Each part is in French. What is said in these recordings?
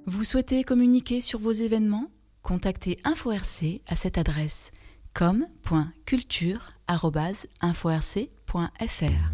Vous souhaitez communiquer sur vos événements ? Contactez InfoRC à cette adresse com.culture@inforc.fr.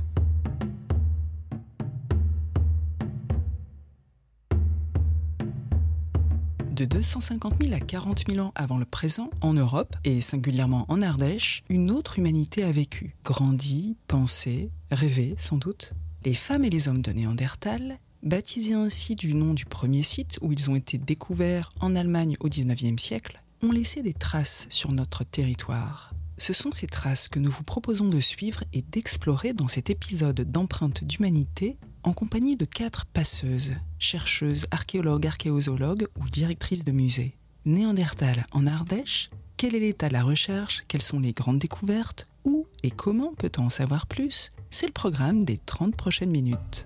De 250 000 à 40 000 ans avant le présent, en Europe, et singulièrement en Ardèche, une autre humanité a vécu, grandi, pensé, rêvé sans doute. Les femmes et les hommes de Néandertal, baptisés ainsi du nom du premier site où ils ont été découverts en Allemagne au XIXe siècle, ont laissé des traces sur notre territoire. Ce sont ces traces que nous vous proposons de suivre et d'explorer dans cet épisode d'Empreintes d'humanité en compagnie de 4 passeuses, chercheuses, archéologues, archéozoologues ou directrices de musées. Néandertal en Ardèche, quel est l'état de la recherche, quelles sont les grandes découvertes, où et comment peut-on en savoir plus ? C'est le programme des 30 prochaines minutes.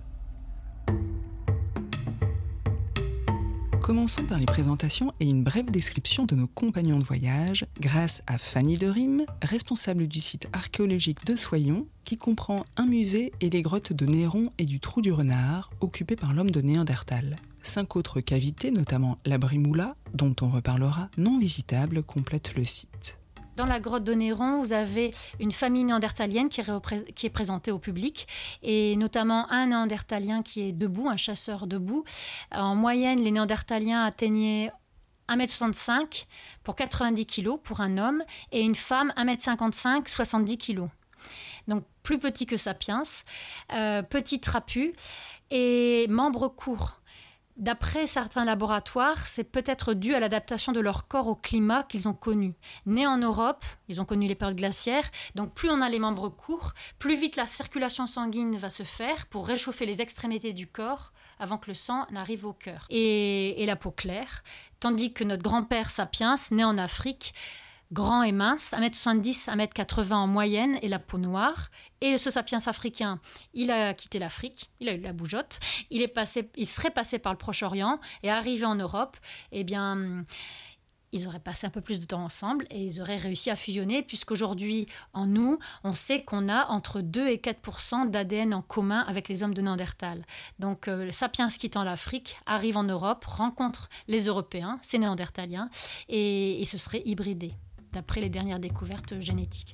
Commençons par les présentations et une brève description de nos compagnons de voyage grâce à Fanny Derim, responsable du site archéologique de Soyons, qui comprend un musée et les grottes de Néron et du Trou du Renard, occupées par l'homme de Néandertal. 5 autres cavités, notamment la Brimoula, dont on reparlera, non visitables, complètent le site. Dans la grotte de Néron, vous avez une famille néandertalienne qui est présentée au public, et notamment un néandertalien qui est debout, un chasseur debout. En moyenne, les néandertaliens atteignaient 1,65 m pour 90 kg pour un homme, et une femme 1,55 m, 70 kg. Donc plus petit que Sapiens, petit trapu et membres courts. D'après certains laboratoires, c'est peut-être dû à l'adaptation de leur corps au climat qu'ils ont connu. Nés en Europe, ils ont connu les périodes glaciaires, donc plus on a les membres courts, plus vite la circulation sanguine va se faire pour réchauffer les extrémités du corps avant que le sang n'arrive au cœur. Et la peau claire, tandis que notre grand-père Sapiens, né en Afrique, grand et mince, 1,70 m, 1,80 m en moyenne, et la peau noire. Et ce sapiens africain, il a quitté l'Afrique, il a eu la bougeotte, il serait passé par le Proche-Orient et arrivé en Europe, eh bien, ils auraient passé un peu plus de temps ensemble et ils auraient réussi à fusionner, puisqu'aujourd'hui, en nous, on sait qu'on a entre 2 et 4% d'ADN en commun avec les hommes de Néandertal. Donc, le sapiens quittant l'Afrique arrive en Europe, rencontre les Européens, ces Néandertaliens, et se serait hybridé, d'après les dernières découvertes génétiques.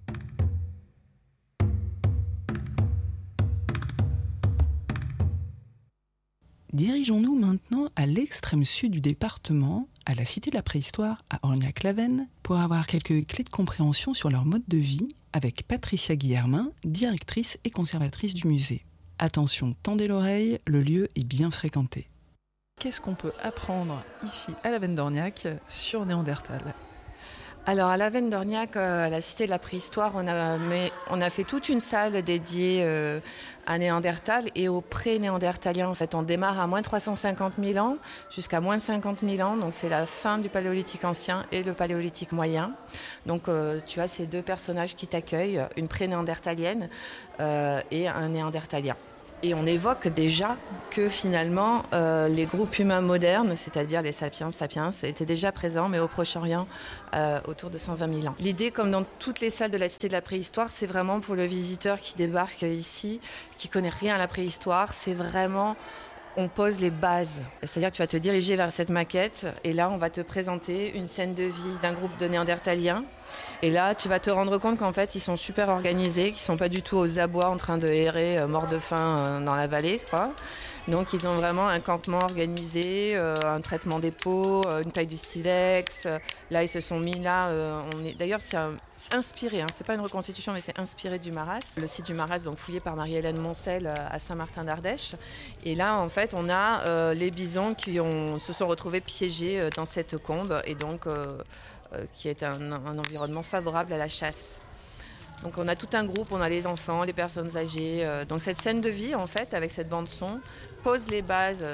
Dirigeons-nous maintenant à l'extrême sud du département, à la cité de la préhistoire, à Orniac-la-Veine, pour avoir quelques clés de compréhension sur leur mode de vie, avec Patricia Guillermin, directrice et conservatrice du musée. Attention, tendez l'oreille, le lieu est bien fréquenté. Qu'est-ce qu'on peut apprendre ici, à la Veine d'Orniac, sur Néandertal ? Alors à la Veine d'Orniac, à la cité de la préhistoire, on a fait toute une salle dédiée à Néandertal et aux pré-néandertaliens. En fait, on démarre à moins 350 000 ans jusqu'à moins 50 000 ans. Donc c'est la fin du paléolithique ancien et le paléolithique moyen. Donc tu as ces 2 personnages qui t'accueillent, une pré-néandertalienne et un néandertalien. Et on évoque déjà que finalement, les groupes humains modernes, c'est-à-dire les sapiens, étaient déjà présents, mais au Proche-Orient, autour de 120 000 ans. L'idée, comme dans toutes les salles de la Cité de la Préhistoire, c'est vraiment pour le visiteur qui débarque ici, qui connaît rien à la préhistoire, c'est vraiment... On pose les bases, c'est-à-dire que tu vas te diriger vers cette maquette et là on va te présenter une scène de vie d'un groupe de néandertaliens et là tu vas te rendre compte qu'en fait ils sont super organisés, qu'ils sont pas du tout aux abois en train de errer morts de faim dans la vallée, quoi. Donc ils ont vraiment un campement organisé, un traitement des peaux, une taille du silex. Là ils se sont mis là, d'ailleurs c'est inspiré, c'est pas une reconstitution mais c'est inspiré du Maras. Le site du Maras, donc fouillé par Marie-Hélène Moncel à Saint-Martin d'Ardèche. Et là en fait on a les bisons qui se sont retrouvés piégés dans cette combe et donc qui est un environnement favorable à la chasse. Donc on a tout un groupe, on a les enfants, les personnes âgées. Donc cette scène de vie en fait avec cette bande son pose les bases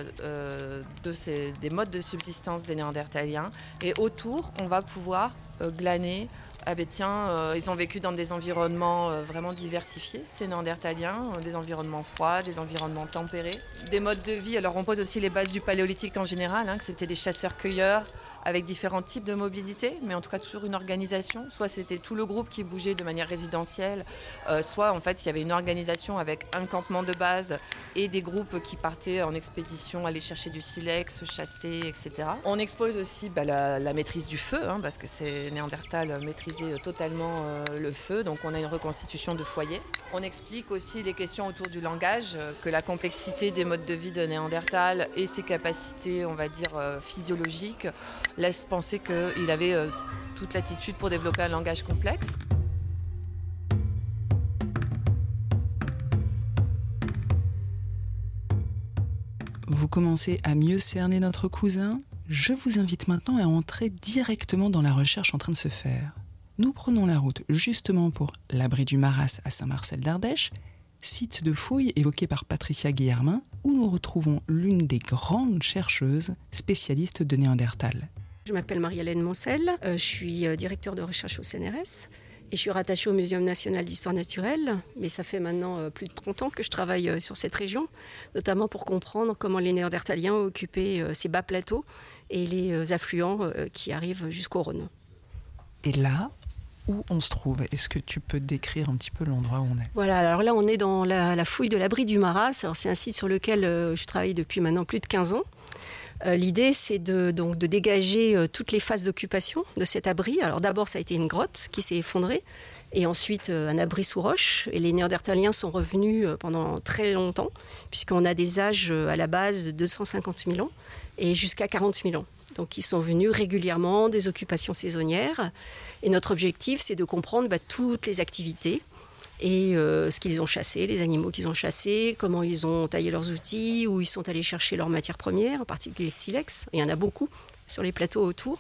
des modes de subsistance des Néandertaliens et autour on va pouvoir glaner. Ah ben tiens, ils ont vécu dans des environnements vraiment diversifiés, ces Néandertaliens, des environnements froids, des environnements tempérés, des modes de vie. Alors on pose aussi les bases du paléolithique en général, que c'était des chasseurs-cueilleurs avec différents types de mobilité, mais en tout cas toujours une organisation. Soit c'était tout le groupe qui bougeait de manière résidentielle, soit en fait il y avait une organisation avec un campement de base et des groupes qui partaient en expédition, aller chercher du silex, chasser, etc. On expose aussi la maîtrise du feu, parce que ces Néandertals maîtrisaient totalement le feu, donc on a une reconstitution de foyer. On explique aussi les questions autour du langage, que la complexité des modes de vie de Néandertal et ses capacités, on va dire, physiologiques, laissent penser qu'il avait toute l'attitude pour développer un langage complexe. Vous commencez à mieux cerner notre cousin ? Je vous invite maintenant à entrer directement dans la recherche en train de se faire. Nous prenons la route justement pour l'abri du Maras à Saint-Marcel d'Ardèche, site de fouilles évoqué par Patricia Guillermin, où nous retrouvons l'une des grandes chercheuses spécialistes de Néandertal. Je m'appelle Marie-Hélène Moncel, je suis directeur de recherche au CNRS et je suis rattachée au Muséum national d'histoire naturelle, mais ça fait maintenant plus de 30 ans que je travaille sur cette région, notamment pour comprendre comment les Néandertaliens ont occupé ces bas plateaux et les affluents qui arrivent jusqu'au Rhône. Et là, où on se trouve ? Est-ce que tu peux décrire un petit peu l'endroit où on est ? Voilà, alors là on est dans la fouille de l'abri du Maras. Alors, c'est un site sur lequel je travaille depuis maintenant plus de 15 ans. L'idée, c'est de dégager toutes les phases d'occupation de cet abri. Alors d'abord, ça a été une grotte qui s'est effondrée, et ensuite un abri sous roche. Et les Néandertaliens sont revenus pendant très longtemps, puisqu'on a des âges à la base de 250 000 ans et jusqu'à 40 000 ans. Donc ils sont venus régulièrement, des occupations saisonnières. Et notre objectif, c'est de comprendre toutes les activités et ce qu'ils ont chassé, les animaux qu'ils ont chassés, comment ils ont taillé leurs outils, où ils sont allés chercher leurs matières premières, en particulier le silex. Il y en a beaucoup sur les plateaux autour.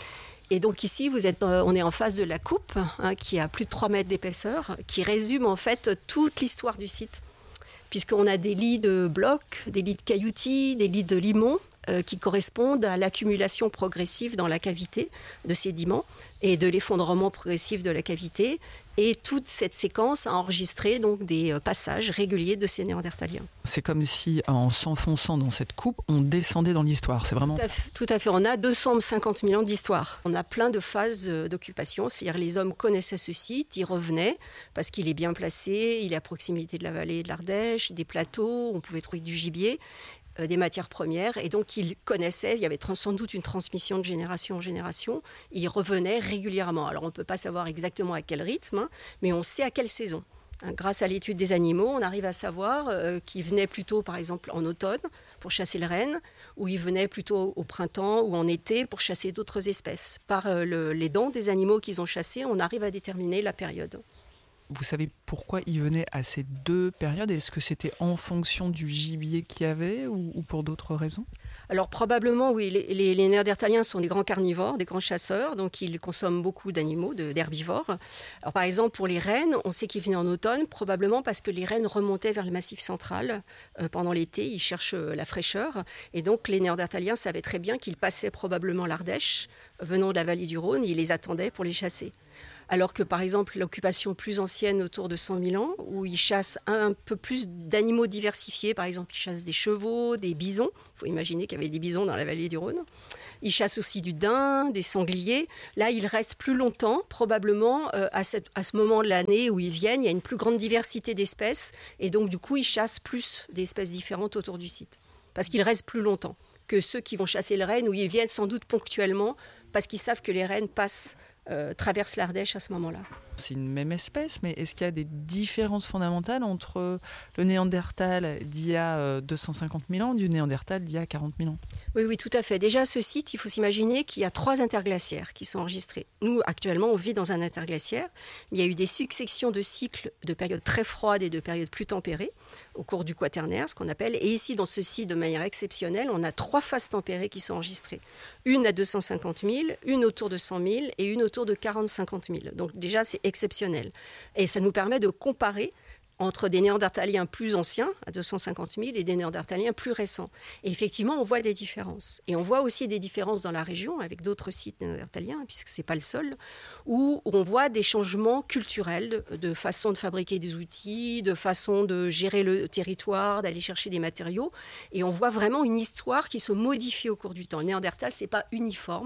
Et donc ici, on est en face de la coupe, qui a plus de 3 mètres d'épaisseur, qui résume en fait toute l'histoire du site. Puisqu'on a des lits de blocs, des lits de cailloutis, des lits de limon, qui correspondent à l'accumulation progressive dans la cavité de sédiments et de l'effondrement progressif de la cavité. Et toute cette séquence a enregistré donc des passages réguliers de ces Néandertaliens. C'est comme si, en s'enfonçant dans cette coupe, on descendait dans l'histoire. C'est vraiment... Tout à fait. On a 250 000 ans d'histoire. On a plein de phases d'occupation. C'est-à-dire les hommes connaissaient ce site, ils revenaient parce qu'il est bien placé, il est à proximité de la vallée de l'Ardèche, des plateaux, on pouvait trouver du gibier, des matières premières, et donc ils connaissaient, il y avait sans doute une transmission de génération en génération, ils revenaient régulièrement. Alors on ne peut pas savoir exactement à quel rythme, mais on sait à quelle saison. Grâce à l'étude des animaux, on arrive à savoir qu'ils venaient plutôt, par exemple, en automne pour chasser le renne, ou ils venaient plutôt au printemps ou en été pour chasser d'autres espèces. Par les dents des animaux qu'ils ont chassés, on arrive à déterminer la période. Vous savez pourquoi ils venaient à ces deux périodes ? Est-ce que c'était en fonction du gibier qu'il y avait ou pour d'autres raisons ? Alors probablement, oui. Les Néandertaliens sont des grands carnivores, des grands chasseurs, donc ils consomment beaucoup d'animaux, d'herbivores. Alors par exemple, pour les rennes, on sait qu'ils venaient en automne, probablement parce que les rennes remontaient vers le Massif central pendant l'été, ils cherchent la fraîcheur. Et donc les Néandertaliens savaient très bien qu'ils passaient probablement l'Ardèche, venant de la vallée du Rhône, ils les attendaient pour les chasser. Alors que, par exemple, l'occupation plus ancienne, autour de 100 000 ans, où ils chassent un peu plus d'animaux diversifiés, par exemple, ils chassent des chevaux, des bisons. Il faut imaginer qu'il y avait des bisons dans la vallée du Rhône. Ils chassent aussi du daim, des sangliers. Là, ils restent plus longtemps, probablement, à ce moment de l'année où ils viennent, il y a une plus grande diversité d'espèces. Et donc, du coup, ils chassent plus d'espèces différentes autour du site. Parce qu'ils restent plus longtemps que ceux qui vont chasser le renne, où ils viennent sans doute ponctuellement, parce qu'ils savent que les rennes traversent l'Ardèche à ce moment-là. C'est une même espèce, mais est-ce qu'il y a des différences fondamentales entre le Néandertal d'il y a 250 000 ans et du Néandertal d'il y a 40 000 ans ? Oui, tout à fait. Déjà, ce site, il faut s'imaginer qu'il y a 3 interglaciaires qui sont enregistrés. Nous, actuellement, on vit dans un interglaciaire. Il y a eu des successions de cycles de périodes très froides et de périodes plus tempérées au cours du Quaternaire, ce qu'on appelle. Et ici, dans ce site, de manière exceptionnelle, on a 3 phases tempérées qui sont enregistrées. Une à 250 000, une autour de 100 000 et une autour de 40-50 000. Donc déjà, c'est exceptionnel. Et ça nous permet de comparer entre des Néandertaliens plus anciens, à 250 000, et des Néandertaliens plus récents. Et effectivement, on voit des différences. Et on voit aussi des différences dans la région, avec d'autres sites néandertaliens, puisque ce n'est pas le seul, où on voit des changements culturels, de façon de fabriquer des outils, de façon de gérer le territoire, d'aller chercher des matériaux. Et on voit vraiment une histoire qui se modifie au cours du temps. Le Néandertal, ce n'est pas uniforme,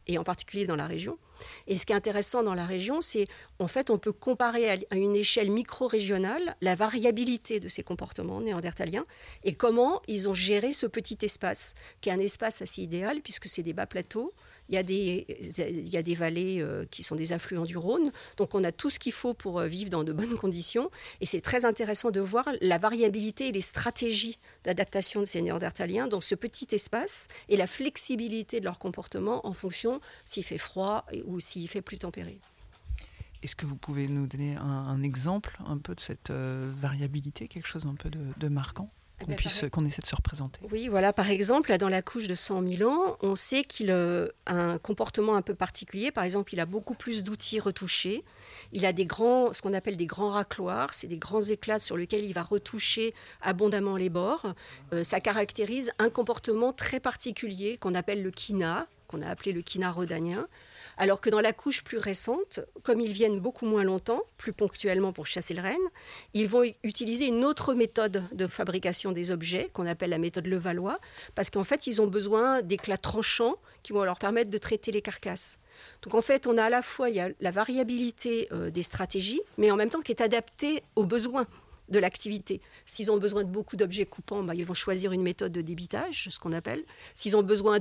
et en particulier dans la région. Et ce qui est intéressant dans la région, c'est en fait on peut comparer à une échelle micro-régionale la variabilité de ces comportements néandertaliens et comment ils ont géré ce petit espace, qui est un espace assez idéal puisque c'est des bas plateaux. Il y a des vallées qui sont des affluents du Rhône. Donc, on a tout ce qu'il faut pour vivre dans de bonnes conditions. Et c'est très intéressant de voir la variabilité et les stratégies d'adaptation de ces néandertaliens dans ce petit espace et la flexibilité de leur comportement en fonction s'il fait froid ou s'il fait plus tempéré. Est-ce que vous pouvez nous donner un exemple un peu de cette variabilité, quelque chose un peu de marquant ? Qu'on essaie de se représenter. Oui, voilà, par exemple, là, dans la couche de 100 000 ans, on sait qu'il a un comportement un peu particulier. Par exemple, il a beaucoup plus d'outils retouchés. Il a ce qu'on appelle des grands racloirs. C'est des grands éclats sur lesquels il va retoucher abondamment les bords. Ça caractérise un comportement très particulier qu'on appelle le quina, qu'on a appelé le quina rhodanien. Alors que dans la couche plus récente, comme ils viennent beaucoup moins longtemps, plus ponctuellement pour chasser le renne, ils vont utiliser une autre méthode de fabrication des objets, qu'on appelle la méthode Levallois, parce qu'en fait, ils ont besoin d'éclats tranchants qui vont leur permettre de traiter les carcasses. Donc en fait, on a à la fois la variabilité des stratégies, mais en même temps qui est adaptée aux besoins de l'activité. S'ils ont besoin de beaucoup d'objets coupants, ils vont choisir une méthode de débitage, ce qu'on appelle. S'ils ont besoin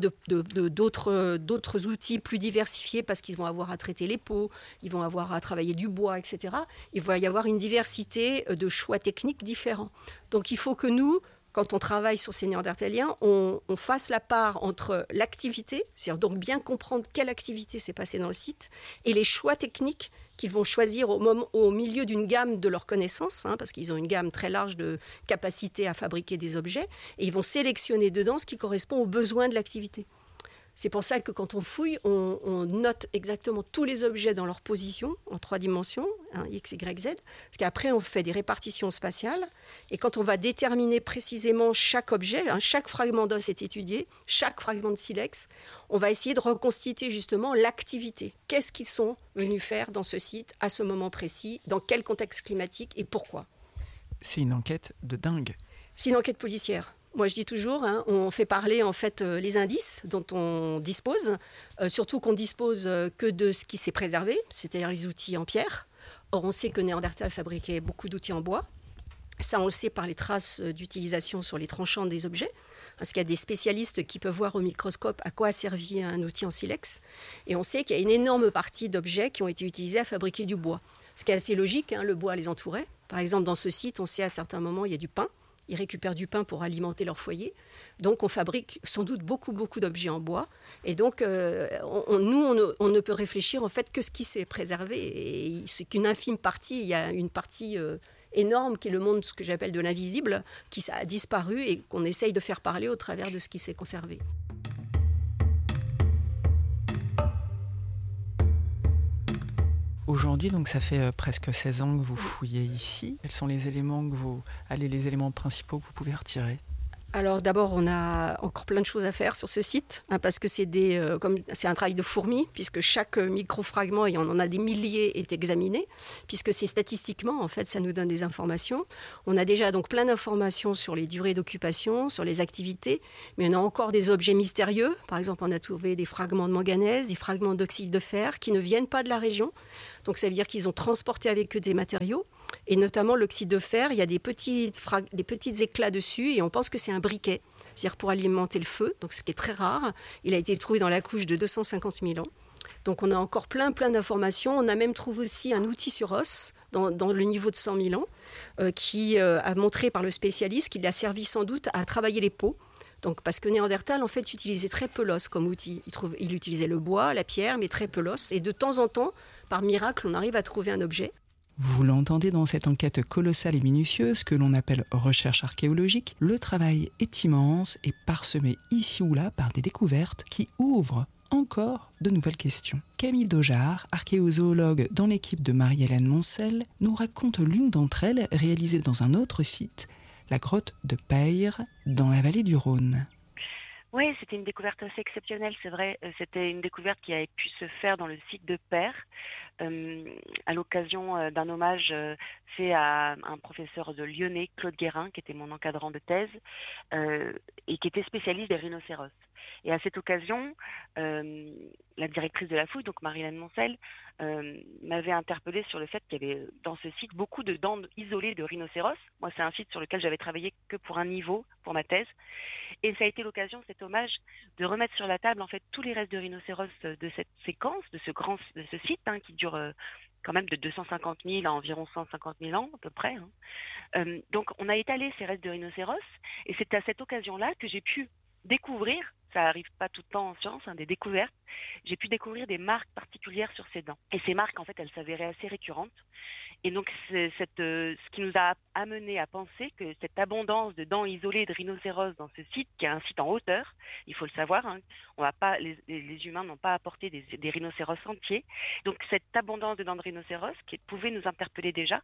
d'autres outils plus diversifiés parce qu'ils vont avoir à traiter les peaux, ils vont avoir à travailler du bois, etc., il va y avoir une diversité de choix techniques différents. Donc il faut que nous, quand on travaille sur ces néandertaliens, on fasse la part entre l'activité, c'est-à-dire donc bien comprendre quelle activité s'est passée dans le site, et les choix techniques qu'ils vont choisir au milieu d'une gamme de leurs connaissances, parce qu'ils ont une gamme très large de capacités à fabriquer des objets, et ils vont sélectionner dedans ce qui correspond aux besoins de l'activité. C'est pour ça que quand on fouille, on note exactement tous les objets dans leur position en 3 dimensions, X, Y, Z, parce qu'après on fait des répartitions spatiales, et quand on va déterminer précisément chaque objet, chaque fragment d'os est étudié, chaque fragment de silex, on va essayer de reconstituer justement l'activité. Qu'est-ce qu'ils sont venus faire dans ce site, à ce moment précis, dans quel contexte climatique et pourquoi ? C'est une enquête de dingue. C'est une enquête policière. Moi, je dis toujours, on fait parler en fait les indices dont on dispose, surtout qu'on dispose que de ce qui s'est préservé, c'est-à-dire les outils en pierre. Or, on sait que Néandertal fabriquait beaucoup d'outils en bois. Ça, on le sait par les traces d'utilisation sur les tranchants des objets, parce qu'il y a des spécialistes qui peuvent voir au microscope à quoi a servi un outil en silex. Et on sait qu'il y a une énorme partie d'objets qui ont été utilisés à fabriquer du bois. Ce qui est assez logique, le bois les entourait. Par exemple, dans ce site, on sait à certains moments, il y a du pain. Ils récupèrent du pain pour alimenter leur foyer. Donc, on fabrique sans doute beaucoup d'objets en bois. Et donc, on ne peut réfléchir en fait que ce qui s'est préservé. Et c'est qu'une infime partie. Il y a une partie énorme qui est le monde, ce que j'appelle de l'invisible, qui a disparu et qu'on essaye de faire parler au travers de ce qui s'est conservé. Aujourd'hui, donc ça fait presque 16 ans que vous fouillez ici. Quels sont les éléments les éléments principaux que vous pouvez retirer ? Alors d'abord, on a encore plein de choses à faire sur ce site, parce que c'est un travail de fourmi, puisque chaque microfragment, et on en a des milliers, est examiné, puisque c'est statistiquement, en fait, ça nous donne des informations. On a déjà donc plein d'informations sur les durées d'occupation, sur les activités, mais on a encore des objets mystérieux. Par exemple, on a trouvé des fragments de manganèse, des fragments d'oxyde de fer qui ne viennent pas de la région. Donc ça veut dire qu'ils ont transporté avec eux des matériaux. Et notamment l'oxyde de fer, il y a des petits éclats dessus et on pense que c'est un briquet, c'est-à-dire pour alimenter le feu, donc ce qui est très rare. Il a été trouvé dans la couche de 250 000 ans. Donc on a encore plein d'informations. On a même trouvé aussi un outil sur os dans le niveau de 100 000 ans qui a montré par le spécialiste qu'il a servi sans doute à travailler les peaux. Donc, parce que Néandertal, en fait, utilisait très peu l'os comme outil. Il utilisait le bois, la pierre, mais très peu l'os. Et de temps en temps, par miracle, on arrive à trouver un objet. Vous l'entendez dans cette enquête colossale et minutieuse que l'on appelle recherche archéologique, le travail est immense et parsemé ici ou là par des découvertes qui ouvrent encore de nouvelles questions. Camille Daugeard, archéozoologue dans l'équipe de Marie-Hélène Moncel, nous raconte l'une d'entre elles réalisée dans un autre site, la grotte de Peyre, dans la vallée du Rhône. Oui, c'était une découverte assez exceptionnelle, c'est vrai. C'était une découverte qui avait pu se faire dans le site de Peyre, à l'occasion d'un hommage fait à un professeur de Lyonnais, Claude Guérin, qui était mon encadrant de thèse, et qui était spécialiste des rhinocéros. Et à cette occasion, la directrice de la fouille, donc Marilène Moncel, m'avait interpellée sur le fait qu'il y avait dans ce site beaucoup de dents isolées de rhinocéros. Moi, c'est un site sur lequel j'avais travaillé que pour un niveau, pour ma thèse. Et ça a été l'occasion, cet hommage, de remettre sur la table en fait tous les restes de rhinocéros de cette séquence, de ce site qui dure quand même de 250 000 à environ 150 000 ans à peu près. Donc on a étalé ces restes de rhinocéros et c'est à cette occasion-là que j'ai pu découvrir, ça n'arrive pas tout le temps en science, des découvertes, j'ai pu découvrir des marques particulières sur ces dents. Et ces marques, en fait, elles s'avéraient assez récurrentes. Et donc, c'est ce qui nous a amené à penser que cette abondance de dents isolées de rhinocéros dans ce site, qui est un site en hauteur, il faut le savoir, on va pas, les humains n'ont pas apporté des rhinocéros entiers. Donc, cette abondance de dents de rhinocéros qui pouvait nous interpeller déjà,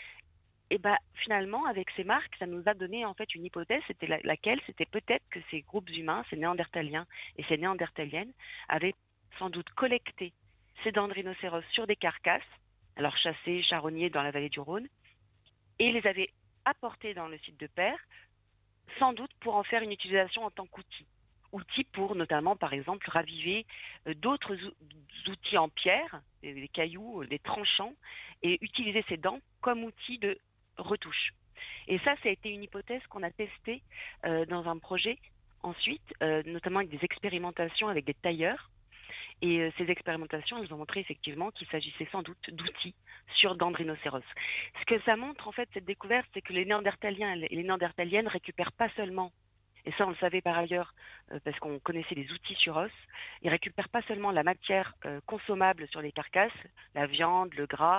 et finalement, avec ces marques, ça nous a donné en fait une hypothèse, c'était laquelle c'était peut-être que ces groupes humains, ces néandertaliens et ces néandertaliennes, avaient sans doute collecté ces dents de rhinocéros sur des carcasses, alors chassées, charognées dans la vallée du Rhône, et les avaient apportées dans le site de Père, sans doute pour en faire une utilisation en tant qu'outil. Outil pour notamment, par exemple, raviver d'autres outils en pierre, des cailloux, des tranchants, et utiliser ces dents comme outil de retouche. Et ça a été une hypothèse qu'on a testée dans un projet ensuite, notamment avec des expérimentations avec des tailleurs. Et ces expérimentations, elles ont montré effectivement qu'il s'agissait sans doute d'outils sur dents de rhinocéros. Ce que ça montre, en fait, cette découverte, c'est que les néandertaliens et les néandertaliennes récupèrent pas seulement, et ça on le savait par ailleurs parce qu'on connaissait les outils sur os, ils récupèrent pas seulement la matière consommable sur les carcasses, la viande, le gras,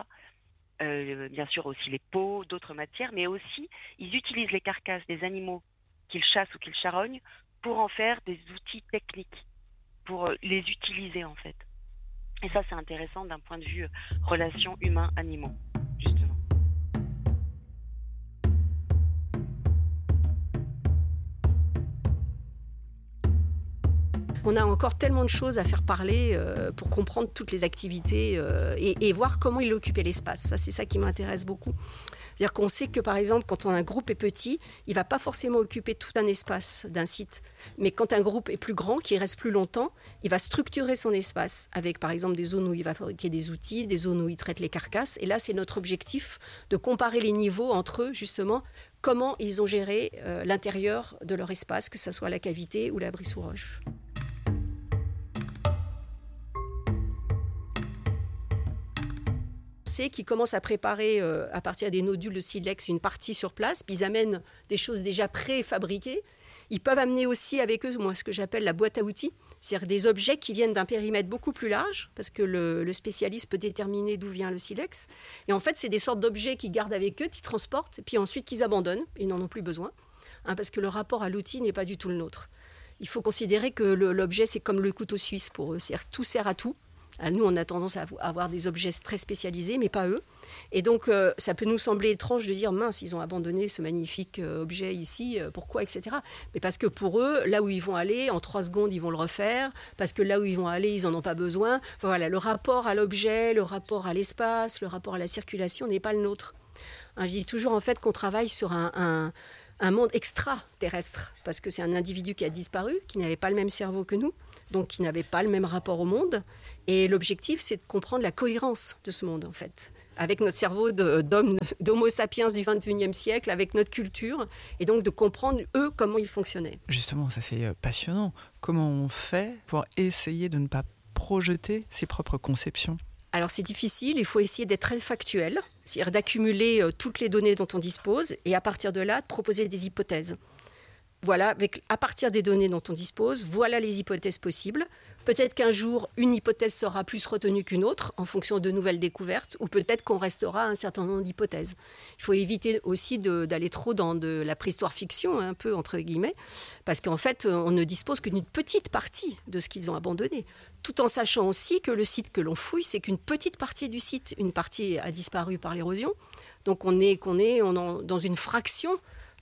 bien sûr aussi les peaux, d'autres matières, mais aussi ils utilisent les carcasses des animaux qu'ils chassent ou qu'ils charognent pour en faire des outils techniques, pour les utiliser en fait. Et ça c'est intéressant d'un point de vue relation humain-animaux, justement. On a encore tellement de choses à faire parler pour comprendre toutes les activités et voir comment il occupait l'espace. Ça, c'est ça qui m'intéresse beaucoup. C'est-à-dire qu'on sait que, par exemple, quand un groupe est petit, il ne va pas forcément occuper tout un espace d'un site. Mais quand un groupe est plus grand, qui reste plus longtemps, il va structurer son espace avec, par exemple, des zones où il va fabriquer des outils, des zones où il traite les carcasses. Et là, c'est notre objectif de comparer les niveaux entre eux, justement, comment ils ont géré l'intérieur de leur espace, que ce soit la cavité ou l'abri sous roche. Qui commencent à préparer à partir des nodules de silex une partie sur place, puis ils amènent des choses déjà préfabriquées. Ils peuvent amener aussi avec eux ce que j'appelle la boîte à outils, c'est-à-dire des objets qui viennent d'un périmètre beaucoup plus large, parce que le spécialiste peut déterminer d'où vient le silex. Et en fait, c'est des sortes d'objets qu'ils gardent avec eux, qu'ils transportent, puis ensuite qu'ils abandonnent, ils n'en ont plus besoin, parce que le rapport à l'outil n'est pas du tout le nôtre. Il faut considérer que l'objet, c'est comme le couteau suisse pour eux, c'est-à-dire tout sert à tout. Nous, on a tendance à avoir des objets très spécialisés, mais pas eux. Et donc, ça peut nous sembler étrange de dire, mince, ils ont abandonné ce magnifique objet ici, pourquoi, etc. Mais parce que pour eux, là où ils vont aller, en 3 secondes, ils vont le refaire, parce que là où ils vont aller, ils n'en ont pas besoin. Enfin, voilà, le rapport à l'objet, le rapport à l'espace, le rapport à la circulation n'est pas le nôtre. Je dis toujours, en fait, qu'on travaille sur un monde extraterrestre, parce que c'est un individu qui a disparu, qui n'avait pas le même cerveau que nous, donc qui n'avait pas le même rapport au monde. Et l'objectif, c'est de comprendre la cohérence de ce monde, en fait, avec notre cerveau d'homo sapiens du 21e siècle, avec notre culture, et donc de comprendre, eux, comment ils fonctionnaient. Justement, ça c'est passionnant. Comment on fait pour essayer de ne pas projeter ses propres conceptions ? Alors c'est difficile, il faut essayer d'être très factuel, c'est-à-dire d'accumuler toutes les données dont on dispose, et à partir de là, de proposer des hypothèses. Voilà, à partir des données dont on dispose, voilà les hypothèses possibles. Peut-être qu'un jour, une hypothèse sera plus retenue qu'une autre en fonction de nouvelles découvertes, ou peut-être qu'on restera à un certain nombre d'hypothèses. Il faut éviter aussi d'aller trop dans de la préhistoire fiction, un peu entre guillemets, parce qu'en fait, on ne dispose que d'une petite partie de ce qu'ils ont abandonné, tout en sachant aussi que le site que l'on fouille, c'est qu'une petite partie du site. Une partie a disparu par l'érosion, donc on est dans une fraction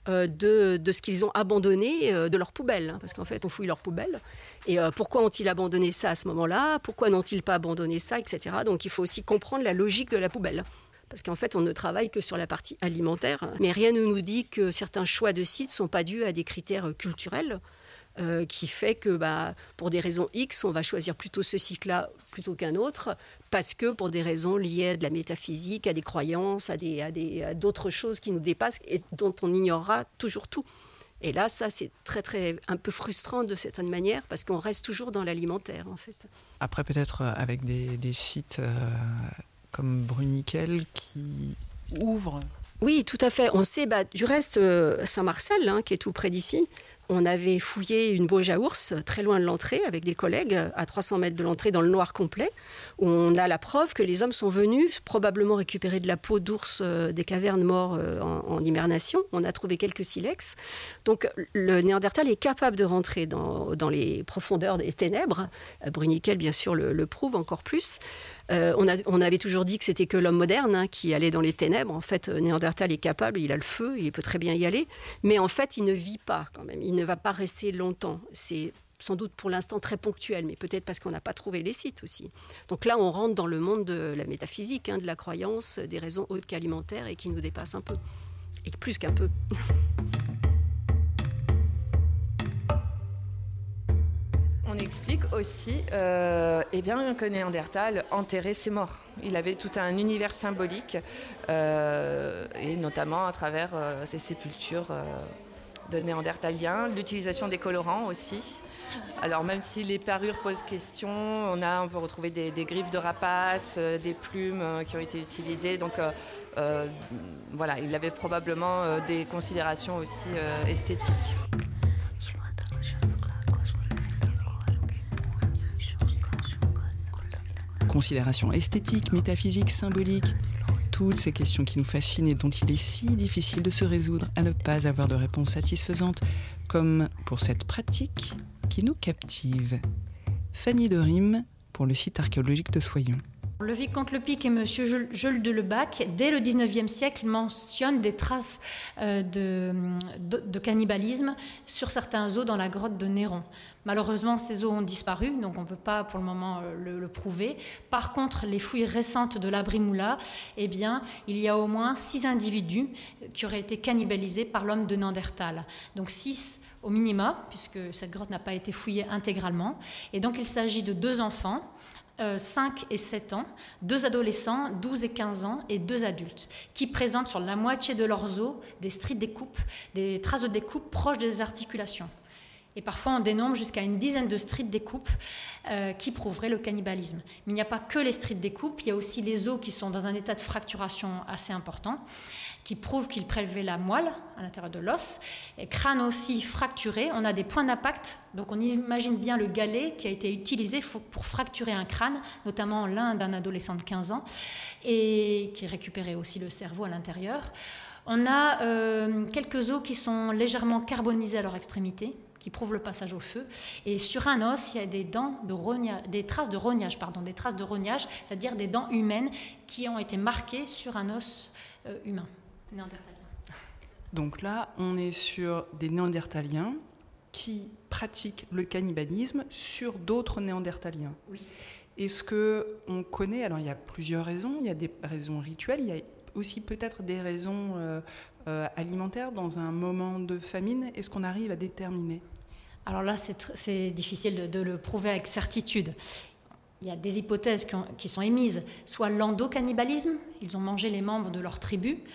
de ce qu'ils ont abandonné de leurs poubelles, hein, parce qu'en fait, on fouille leurs poubelles. Et pourquoi ont-ils abandonné ça à ce moment-là ? Pourquoi n'ont-ils pas abandonné ça, etc. Donc, il faut aussi comprendre la logique de la poubelle. Parce qu'en fait, on ne travaille que sur la partie alimentaire. Mais rien ne nous dit que certains choix de sites ne sont pas dus à des critères culturels, qui fait que pour des raisons X, on va choisir plutôt ce site-là plutôt qu'un autre, parce que pour des raisons liées à de la métaphysique, à des croyances, à d'autres choses qui nous dépassent et dont on ignorera toujours tout. Et là, ça, c'est très, très, un peu frustrant de certaine manière, parce qu'on reste toujours dans l'alimentaire, en fait. Après, peut-être avec des sites comme Bruniquel qui ouvrent. Oui, tout à fait. On sait, du reste, Saint-Marcel, hein, qui est tout près d'ici, on avait fouillé une bauge à ours très loin de l'entrée avec des collègues à 300 mètres de l'entrée dans le noir complet, où on a la preuve que les hommes sont venus probablement récupérer de la peau d'ours des cavernes morts en hibernation. On a trouvé quelques silex. Donc le Néandertal est capable de rentrer dans les profondeurs des ténèbres. Bruniquel, bien sûr, le prouve encore plus. On avait toujours dit que c'était que l'homme moderne qui allait dans les ténèbres. En fait, Néandertal est capable, il a le feu, il peut très bien y aller. Mais en fait, il ne vit pas quand même. Il ne va pas rester longtemps. C'est sans doute pour l'instant très ponctuel, mais peut-être parce qu'on n'a pas trouvé les sites aussi. Donc là, on rentre dans le monde de la métaphysique, de la croyance, des raisons autres qu'alimentaires et qui nous dépassent un peu. Et plus qu'un peu. On explique aussi que Néandertal enterrait ses morts. Il avait tout un univers symbolique, et notamment à travers ces sépultures de Néandertaliens, l'utilisation des colorants aussi. Alors même si les parures posent question, on peut retrouver des griffes de rapaces, des plumes qui ont été utilisées. Donc il avait probablement des considérations aussi esthétiques. Considérations esthétiques, métaphysiques, symboliques, toutes ces questions qui nous fascinent et dont il est si difficile de se résoudre à ne pas avoir de réponse satisfaisante, comme pour cette pratique qui nous captive. Fanny de Rime pour le site archéologique de Soyons. Le vicomte Lepic et M. Jules de Lebac, dès le XIXe siècle, mentionnent des traces de cannibalisme sur certains os dans la grotte de Néron. Malheureusement, ces os ont disparu, donc on ne peut pas pour le moment le prouver. Par contre, les fouilles récentes de l'abri Moula, il y a au moins 6 individus qui auraient été cannibalisés par l'homme de Néandertal. Donc 6 au minima, puisque cette grotte n'a pas été fouillée intégralement. Et donc il s'agit de 2 enfants, 5 et 7 ans, 2 adolescents, 12 et 15 ans et 2 adultes, qui présentent sur la moitié de leurs os des stries de découpe, des traces de découpe proches des articulations. Et parfois, on dénombre jusqu'à une dizaine de stries de découpe qui prouveraient le cannibalisme. Mais il n'y a pas que les stries de découpe, il y a aussi les os qui sont dans un état de fracturation assez important, qui prouvent qu'ils prélevaient la moelle à l'intérieur de l'os. Et crâne aussi fracturé, on a des points d'impact, donc on imagine bien le galet qui a été utilisé pour fracturer un crâne, notamment l'un d'un adolescent de 15 ans, et qui récupérait aussi le cerveau à l'intérieur. On a quelques os qui sont légèrement carbonisés à leur extrémité, qui prouvent le passage au feu. Et sur un os, il y a des traces de rognage, c'est-à-dire des dents humaines qui ont été marquées sur un os humain, néandertalien. Donc là, on est sur des néandertaliens qui pratiquent le cannibalisme sur d'autres néandertaliens. Oui. Est-ce qu'on connaît, alors il y a plusieurs raisons, il y a des raisons rituelles, il y a aussi peut-être des raisons alimentaires dans un moment de famine. Est-ce qu'on arrive à déterminer ? Alors là, c'est difficile de le prouver avec certitude. Il y a des hypothèses qui sont émises, soit l'endocannibalisme, ils ont mangé les membres de leur tribu,